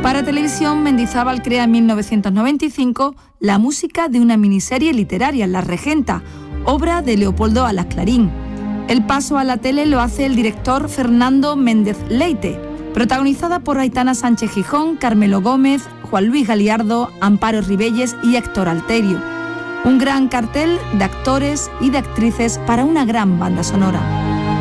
Para televisión, Mendizábal crea en 1995 la música de una miniserie literaria, La Regenta, obra de Leopoldo Alas Clarín. El paso a la tele lo hace el director Fernando Méndez Leite, protagonizada por Aitana Sánchez Gijón, Carmelo Gómez, Juan Luis Galiardo, Amparo Ribelles y Héctor Alterio. Un gran cartel de actores y de actrices para una gran banda sonora.